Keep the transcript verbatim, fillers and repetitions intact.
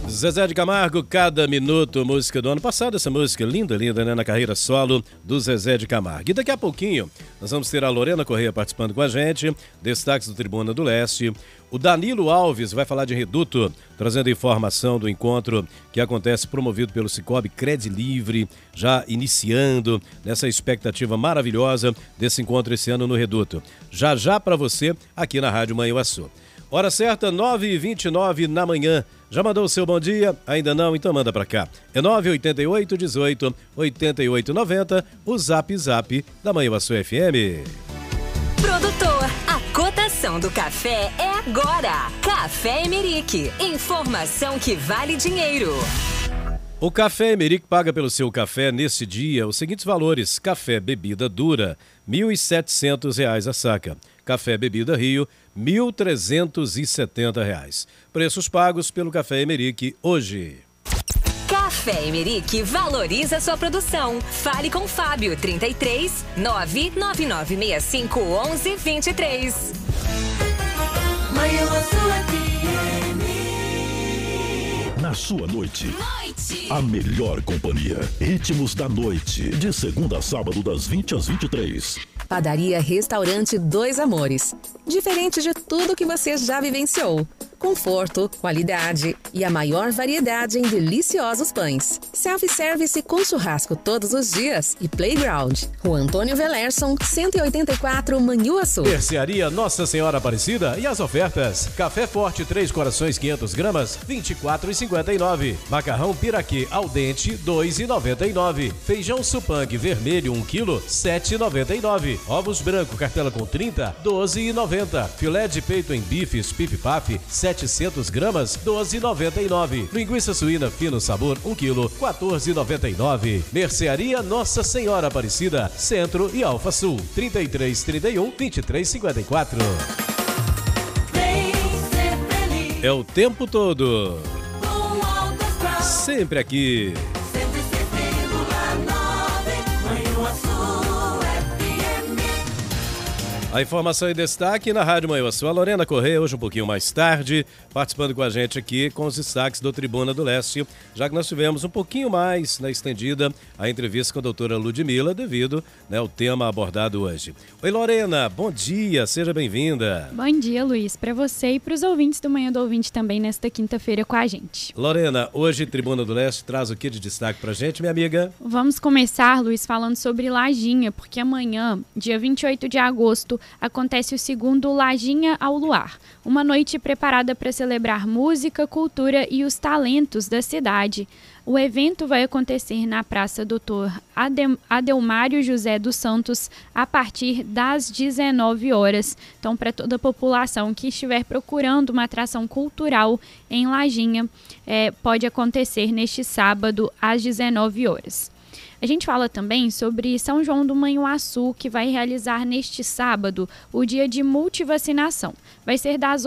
Zezé de Camargo, Cada Minuto, música do ano passado. Essa música linda, linda, né? Na carreira solo do Zezé de Camargo. E daqui a pouquinho nós vamos ter a Lorena Correia participando com a gente, destaques do Tribuna do Leste. O Danilo Alves vai falar de Reduto, trazendo informação do encontro que acontece promovido pelo Cicobi Cred Livre, já iniciando nessa expectativa maravilhosa desse encontro esse ano no Reduto. Já já para você aqui na Rádio Manhuaçu. Hora certa, nove e vinte e nove na manhã. Já mandou o seu bom dia? Ainda não? Então manda pra cá. É nove oito oito, dezoito, oitenta e oito, noventa, o Zap Zap da Manhuaçu F M. Produtor, a cotação do café é agora. Café Emerick, informação que vale dinheiro. O Café Emerick paga pelo seu café nesse dia os seguintes valores: café bebida dura, mil e setecentos reais a saca. Café bebida Rio, mil trezentos e setenta reais. Preços pagos pelo Café Emerick hoje. Café Emerick valoriza sua produção. Fale com Fábio, trinta e três, nove nove nove seis cinco, onze, vinte e três. Na sua noite, Noite, a melhor companhia. Ritmos da noite, de segunda a sábado, das vinte às vinte e três. Padaria Restaurante Dois Amores. Diferente de tudo que você já vivenciou. Conforto, qualidade e a maior variedade em deliciosos pães. Self-service com churrasco todos os dias e playground. Rua Antônio Velerson, cento e oitenta e quatro, Manhuaçu. Mercearia Nossa Senhora Aparecida e as ofertas. Café Forte três corações quinhentas gramas, vinte e quatro reais e cinquenta e nove centavos. Macarrão Piraquê al dente, dois reais e noventa e nove centavos. Feijão Supang vermelho um quilo, sete reais e noventa e nove centavos. Ovos branco cartela com trinta, doze reais e noventa centavos. Filé de peito em bifes Pip Paf, setecentas gramas, doze reais e noventa e nove centavos. Linguiça suína fino sabor um quilo, quatorze reais e noventa e nove centavos. Mercearia Nossa Senhora Aparecida, Centro e Alfa Sul, trinta e três, trinta e um, vinte e três, cinquenta e quatro. É o tempo todo. Sempre aqui. A informação em destaque na Rádio Manhuaçu. A Lorena Correia, hoje um pouquinho mais tarde, participando com a gente aqui com os destaques do Tribuna do Leste, já que nós tivemos um pouquinho mais na estendida a entrevista com a doutora Ludmila, devido, né, ao tema abordado hoje. Oi, Lorena, bom dia, seja bem-vinda. Bom dia, Luiz, para você e para os ouvintes do Manhã do Ouvinte também nesta quinta-feira com a gente. Lorena, hoje Tribuna do Leste traz o que de destaque pra gente, minha amiga? Vamos começar, Luiz, falando sobre Lajinha, porque amanhã, dia vinte e oito de agosto, acontece o segundo Lajinha ao Luar, uma noite preparada para celebrar música, cultura e os talentos da cidade. O evento vai acontecer na Praça doutor Adelmário José dos Santos a partir das dezenove horas. Então, para toda a população que estiver procurando uma atração cultural em Lajinha, é, pode acontecer neste sábado às dezenove horas. A gente fala também sobre São João do Manhuaçu, que vai realizar neste sábado o dia de multivacinação. Vai ser das